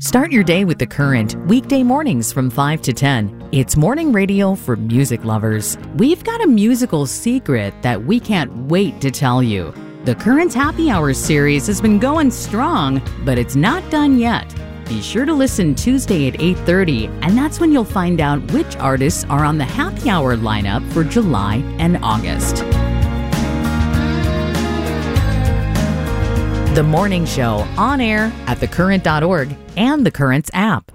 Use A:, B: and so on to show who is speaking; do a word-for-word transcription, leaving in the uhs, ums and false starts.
A: Start your day with The Current, weekday mornings from five to ten. It's morning radio for music lovers. We've got a musical secret that we can't wait to tell you. The Current's Happy Hour series has been going strong, but it's not done yet. Be sure to listen Tuesday at eight thirty, and that's when you'll find out which artists are on the Happy Hour lineup for July and August. The Morning Show, on air at the current dot org and The Current's app.